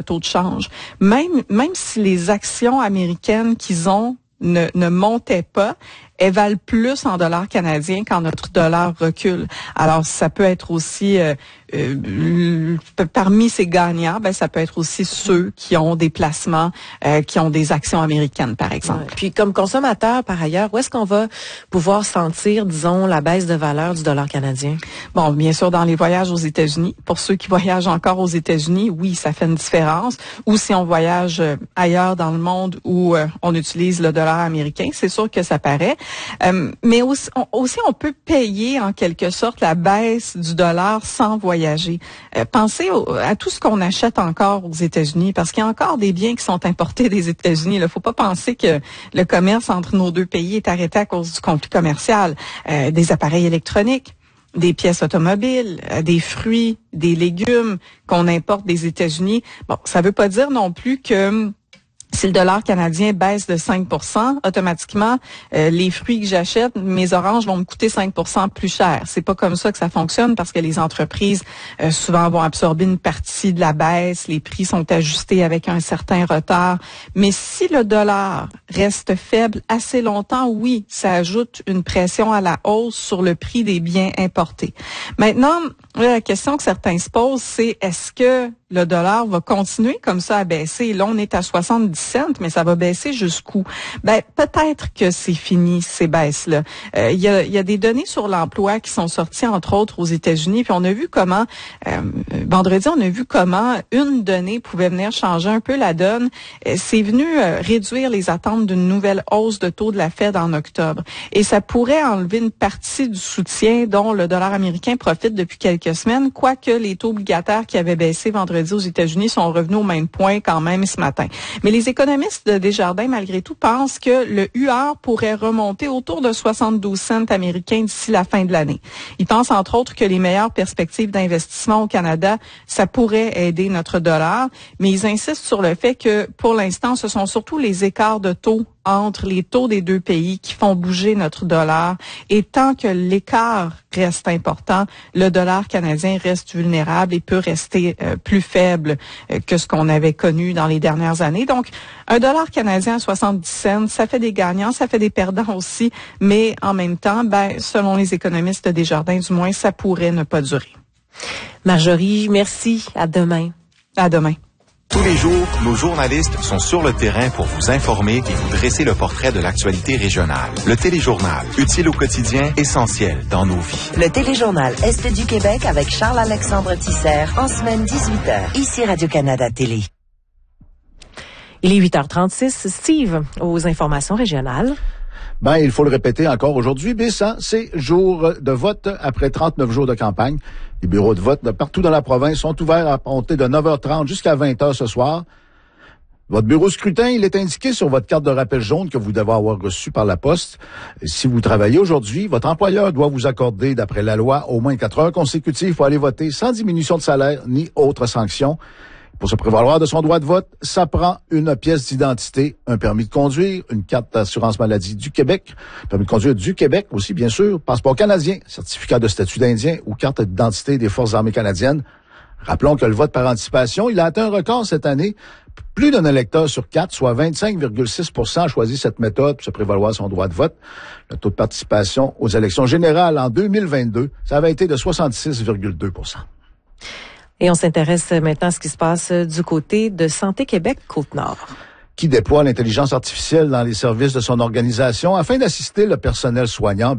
taux de change. Même si les actions américaines qu'ils ont ne montaient pas, elles valent plus en dollars canadiens quand notre dollar recule. Alors, ça peut être aussi, parmi ces gagnants, ça peut être aussi ceux qui ont des placements, qui ont des actions américaines, par exemple. Ouais. Puis, comme consommateur, par ailleurs, où est-ce qu'on va pouvoir sentir, disons, la baisse de valeur du dollar canadien? Bon, bien sûr, dans les voyages aux États-Unis. Pour ceux qui voyagent encore aux États-Unis, oui, ça fait une différence. Ou si on voyage ailleurs dans le monde où on utilise le dollar américain, c'est sûr que ça paraît. Mais aussi, on peut payer en quelque sorte la baisse du dollar sans voyager. Pensez à tout ce qu'on achète encore aux États-Unis, parce qu'il y a encore des biens qui sont importés des États-Unis. Il ne faut pas penser que le commerce entre nos deux pays est arrêté à cause du conflit commercial. Des appareils électroniques, des pièces automobiles, des fruits, des légumes qu'on importe des États-Unis. Bon, ça veut pas dire non plus que si le dollar canadien baisse de 5%, automatiquement, les fruits que j'achète, mes oranges vont me coûter 5% plus cher. C'est pas comme ça que ça fonctionne parce que les entreprises souvent vont absorber une partie de la baisse. Les prix sont ajustés avec un certain retard. Mais si le dollar reste faible assez longtemps, oui, ça ajoute une pression à la hausse sur le prix des biens importés. Maintenant, la question que certains se posent, c'est est-ce que le dollar va continuer comme ça à baisser? Là, on est à 70 cents, mais ça va baisser jusqu'où? Peut-être que c'est fini, ces baisses-là. Il y a des données sur l'emploi qui sont sorties, entre autres, aux États-Unis, puis on a vu comment, vendredi, on a vu comment une donnée pouvait venir changer un peu la donne. C'est venu réduire les attentes d'une nouvelle hausse de taux de la Fed en octobre. Et ça pourrait enlever une partie du soutien dont le dollar américain profite depuis quelques semaines, quoique les taux obligataires qui avaient baissé vendredi aux États-Unis sont revenus au même point quand même ce matin. Mais les économistes de Desjardins, malgré tout, pensent que le UR pourrait remonter autour de 72 cents américains d'ici la fin de l'année. Ils pensent entre autres que les meilleures perspectives d'investissement au Canada, ça pourrait aider notre dollar, mais ils insistent sur le fait que pour l'instant, ce sont surtout les écarts de taux entre les taux des deux pays qui font bouger notre dollar. Et tant que l'écart reste important, le dollar canadien reste vulnérable et peut rester plus faible que ce qu'on avait connu dans les dernières années. Donc, un dollar canadien à 70 cents, ça fait des gagnants, ça fait des perdants aussi, mais en même temps, selon les économistes de Desjardins, du moins, ça pourrait ne pas durer. Marjorie, merci. À demain. À demain. Tous les jours, nos journalistes sont sur le terrain pour vous informer et vous dresser le portrait de l'actualité régionale. Le Téléjournal, utile au quotidien, essentiel dans nos vies. Le Téléjournal Est du Québec avec Charles-Alexandre Tissère en semaine 18h. Ici Radio-Canada Télé. Il est 8h36. Steve, aux informations régionales. Il faut le répéter encore aujourd'hui, c'est jour de vote après 39 jours de campagne. Les bureaux de vote partout dans la province sont ouverts à compter de 9h30 jusqu'à 20h ce soir. Votre bureau de scrutin, il est indiqué sur votre carte de rappel jaune que vous devez avoir reçue par la poste. Si vous travaillez aujourd'hui, votre employeur doit vous accorder, d'après la loi, au moins 4 heures consécutives pour aller voter sans diminution de salaire ni autre sanction. Pour se prévaloir de son droit de vote, ça prend une pièce d'identité, un permis de conduire, une carte d'assurance maladie du Québec, permis de conduire du Québec aussi, bien sûr, passeport canadien, certificat de statut d'Indien ou carte d'identité des Forces armées canadiennes. Rappelons que le vote par anticipation, il a atteint un record cette année. Plus d'un électeur sur 4, soit 25,6 % a choisi cette méthode pour se prévaloir son droit de vote. Le taux de participation aux élections générales en 2022, ça avait été de 66,2 %. Et on s'intéresse maintenant à ce qui se passe du côté de Santé Québec Côte-Nord. Qui déploie l'intelligence artificielle dans les services de son organisation afin d'assister le personnel soignant,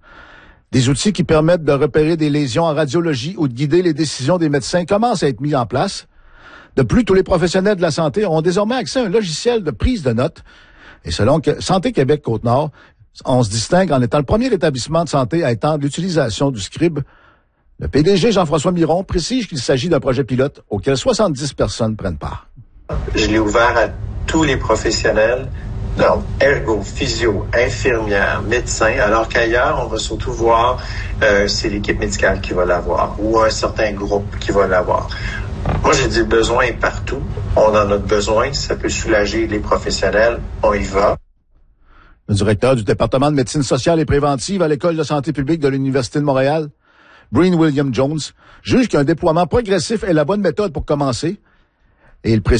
Des outils qui permettent de repérer des lésions en radiologie ou de guider les décisions des médecins commencent à être mis en place. De plus, tous les professionnels de la santé ont désormais accès à un logiciel de prise de notes. Et selon Santé Québec Côte-Nord, on se distingue en étant le premier établissement de santé à étendre l'utilisation du scribe. Le PDG Jean-François Miron précise qu'il s'agit d'un projet pilote auquel 70 personnes prennent part. Je l'ai ouvert à tous les professionnels, donc ergo, physio, infirmières, médecins, alors qu'ailleurs, on va surtout voir c'est l'équipe médicale qui va l'avoir ou un certain groupe qui va l'avoir. Moi, j'ai dit le besoin est partout. On en a besoin. Ça peut soulager les professionnels. On y va. Le directeur du département de médecine sociale et préventive à l'École de santé publique de l'Université de Montréal, Breen William Jones, juge qu'un déploiement progressif est la bonne méthode pour commencer. Et il